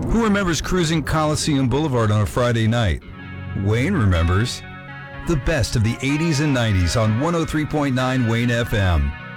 Who remembers cruising Coliseum Boulevard on a Friday night? Wayne remembers. The best of the 80s and 90s on 103.9 Wayne FM.